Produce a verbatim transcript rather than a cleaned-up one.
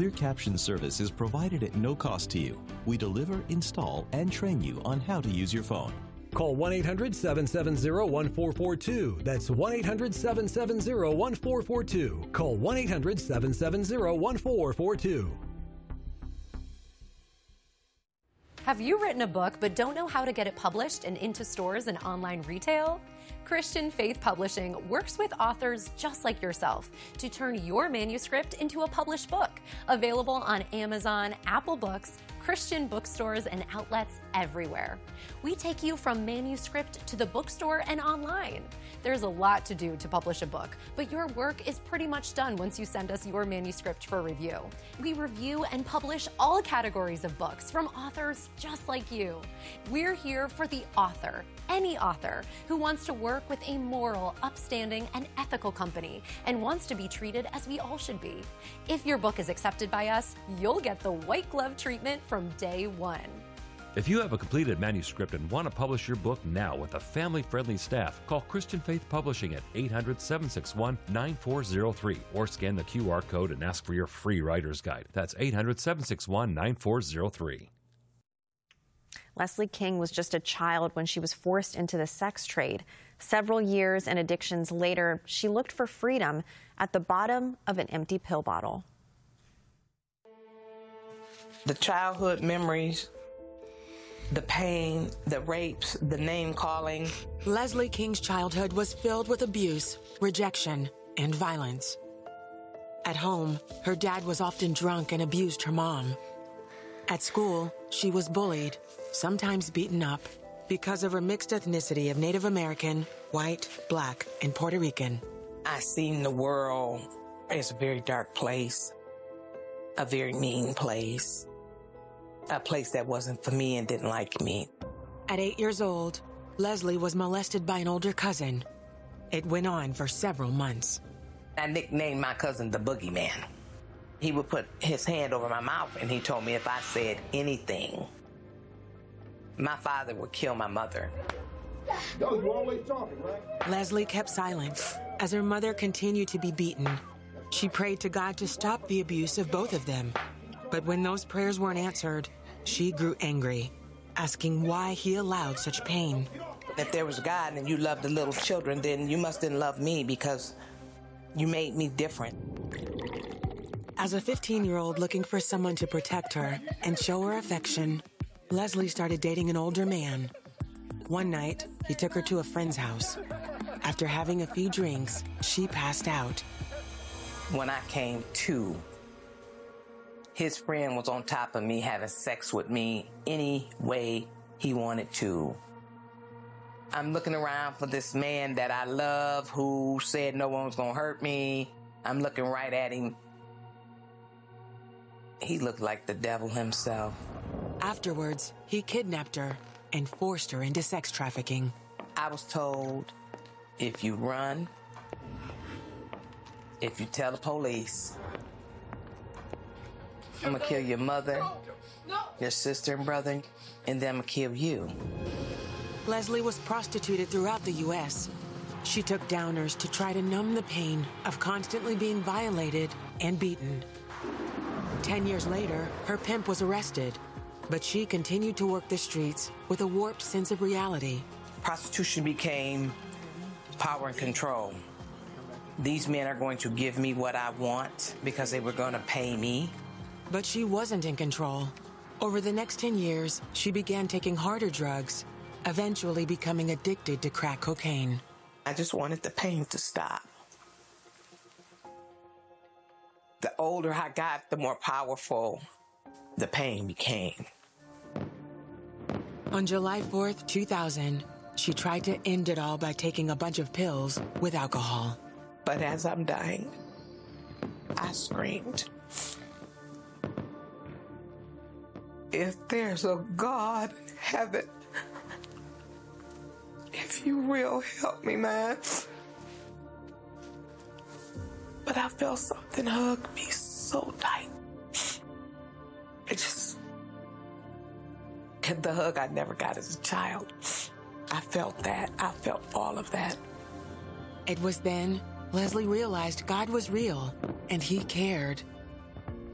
clear caption service is provided at no cost to you. We deliver, install, and train you on how to use your phone. Call one eight hundred seven seven zero one four four two. That's one eight hundred seven seven zero one four four two. Call one eight hundred seven seven zero one four four two. Have you written a book but don't know how to get it published and into stores and online retail? Christian Faith Publishing works with authors just like yourself to turn your manuscript into a published book, available on Amazon, Apple Books, Christian bookstores, and outlets everywhere. We take you from manuscript to the bookstore and online. There's a lot to do to publish a book, but your work is pretty much done once you send us your manuscript for review. We review and publish all categories of books from authors just like you. We're here for the author, any author who wants to work with a moral, upstanding, and ethical company and wants to be treated as we all should be. If your book is accepted by us, you'll get the white glove treatment from day one. If you have a completed manuscript and want to publish your book now with a family-friendly staff, call Christian Faith Publishing at eight hundred seven six one nine four zero three or scan the Q R code and ask for your free writer's guide. That's eight hundred seven six one nine four zero three. Leslie King was just a child when she was forced into the sex trade. Several years and addictions later, she looked for freedom at the bottom of an empty pill bottle. The childhood memories, the pain, the rapes, the name-calling. Leslie King's childhood was filled with abuse, rejection, and violence. At home, her dad was often drunk and abused her mom. At school, she was bullied, sometimes beaten up, because of her mixed ethnicity of Native American, white, black, and Puerto Rican. I seen the world as a very dark place, a very mean place, a place that wasn't for me and didn't like me. At eight years old, Leslie was molested by an older cousin. It went on for several months. I nicknamed my cousin the Boogeyman. He would put his hand over my mouth and he told me if I said anything, my father would kill my mother. Yo, you always talking, right? Leslie kept silent as her mother continued to be beaten. She prayed to God to stop the abuse of both of them. But when those prayers weren't answered, she grew angry, asking why he allowed such pain. If there was God and you loved the little children, then you must didn't love me because you made me different. As a fifteen-year-old looking for someone to protect her and show her affection, Leslie started dating an older man. One night, he took her to a friend's house. After having a few drinks, she passed out. When I came to, his friend was on top of me having sex with me any way he wanted to. I'm looking around for this man that I love who said no one was going to hurt me. I'm looking right at him. He looked like the devil himself. Afterwards, he kidnapped her and forced her into sex trafficking. I was told, if you run, if you tell the police, I'm gonna kill your mother, your sister and brother, and then I'm gonna kill you. Leslie was prostituted throughout the U S She took downers to try to numb the pain of constantly being violated and beaten. Ten years later, her pimp was arrested, but she continued to work the streets with a warped sense of reality. Prostitution became power and control. These men are going to give me what I want because they were going to pay me. But she wasn't in control. Over the next ten years, she began taking harder drugs, eventually becoming addicted to crack cocaine. I just wanted the pain to stop. The older I got, the more powerful the pain became. On July fourth, two thousand, she tried to end it all by taking a bunch of pills with alcohol. But as I'm dying, I screamed, if there's a God in heaven, if you real, help me, man. But I felt something hug me so tight. It just, the hug I never got as a child. I felt that. I felt all of that. It was then Leslie realized God was real and he cared.